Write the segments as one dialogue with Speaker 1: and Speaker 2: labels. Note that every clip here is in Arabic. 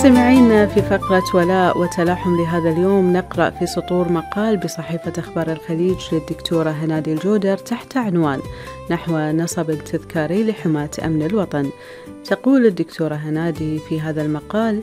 Speaker 1: مستمعين، في فقرة ولاء وتلاحم لهذا اليوم نقرأ في سطور مقال بصحيفة أخبار الخليج للدكتورة هنادي الجودر تحت عنوان نحو نصب تذكاري لحماة أمن الوطن. تقول الدكتورة هنادي في هذا المقال: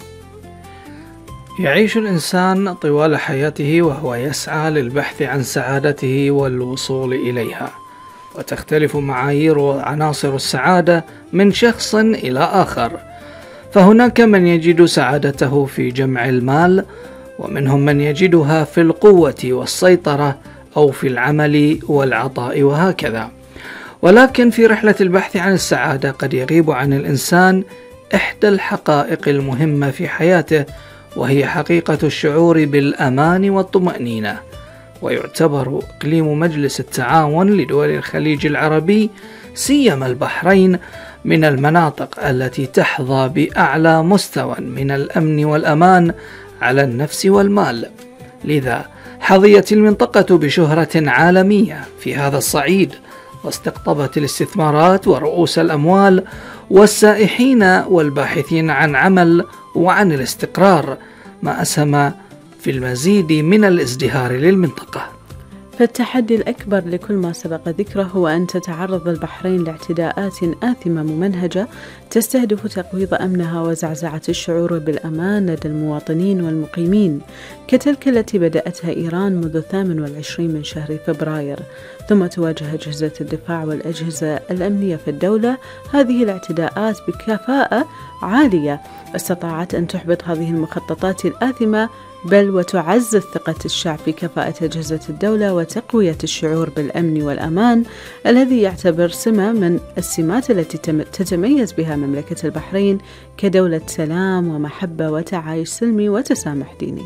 Speaker 2: يعيش الإنسان طوال حياته وهو يسعى للبحث عن سعادته والوصول إليها، وتختلف معايير وعناصر السعادة من شخص إلى آخر، فهناك من يجد سعادته في جمع المال، ومنهم من يجدها في القوة والسيطرة أو في العمل والعطاء وهكذا. ولكن في رحلة البحث عن السعادة قد يغيب عن الإنسان إحدى الحقائق المهمة في حياته، وهي حقيقة الشعور بالأمان والطمأنينة. ويعتبر إقليم مجلس التعاون لدول الخليج العربي سيما البحرين من المناطق التي تحظى بأعلى مستوى من الأمن والأمان على النفس والمال، لذا حظيت المنطقة بشهرة عالمية في هذا الصعيد، واستقطبت الاستثمارات ورؤوس الأموال والسائحين والباحثين عن عمل وعن الاستقرار، ما أسهم في المزيد من الازدهار للمنطقة.
Speaker 1: فالتحدي الأكبر لكل ما سبق ذكره هو أن تتعرض البحرين لاعتداءات آثمة ممنهجة تستهدف تقويض أمنها وزعزعة الشعور بالأمان لدى المواطنين والمقيمين، كتلك التي بدأتها إيران منذ 28 من شهر فبراير، ثم تواجه أجهزة الدفاع والأجهزة الأمنية في الدولة هذه الاعتداءات بكفاءة عالية، استطاعت أن تحبط هذه المخططات الآثمة، بل وتعزز ثقة الشعب في كفاءة أجهزة الدولة وتقوية الشعور بالأمن والأمان الذي يعتبر سمة من السمات التي تتميز بها مملكة البحرين كدولة سلام ومحبة وتعايش سلمي وتسامح ديني.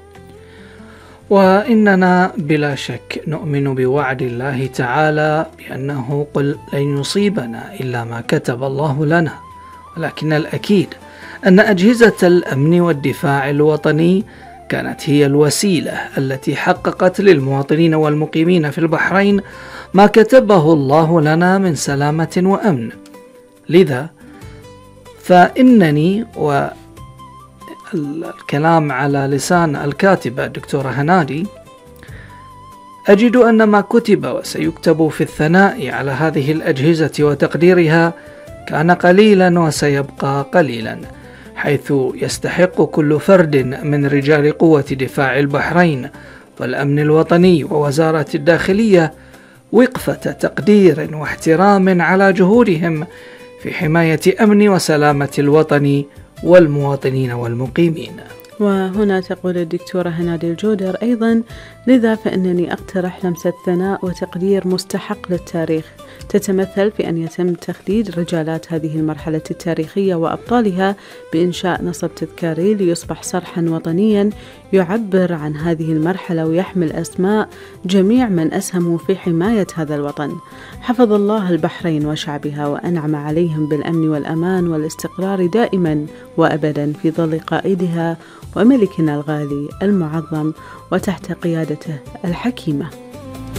Speaker 2: وإننا بلا شك نؤمن بوعد الله تعالى بأنه قل لن يصيبنا إلا ما كتب الله لنا، ولكن الأكيد أن أجهزة الأمن والدفاع الوطني كانت هي الوسيلة التي حققت للمواطنين والمقيمين في البحرين ما كتبه الله لنا من سلامة وأمن. لذا فإنني، والكلام على لسان الكاتبة الدكتورة هنادي، أجد أن ما كتب وسيكتب في الثناء على هذه الأجهزة وتقديرها كان قليلا وسيبقى قليلا، حيث يستحق كل فرد من رجال قوة دفاع البحرين والأمن الوطني ووزارة الداخلية وقفة تقدير واحترام على جهودهم في حماية أمن وسلامة الوطن والمواطنين والمقيمين.
Speaker 1: وهنا تقول الدكتورة هنادي الجودر أيضا: لذا فإنني أقترح لمسة ثناء وتقدير مستحق للتاريخ تتمثل في أن يتم تخليد رجالات هذه المرحلة التاريخية وأبطالها بإنشاء نصب تذكاري ليصبح صرحا وطنيا يعبر عن هذه المرحلة ويحمل أسماء جميع من أسهموا في حماية هذا الوطن. حفظ الله البحرين وشعبها وأنعم عليهم بالأمن والأمان والاستقرار دائما وأبدا في ظل قائدها وملكنا الغالي المعظم وتحت قيادته الحكيمة.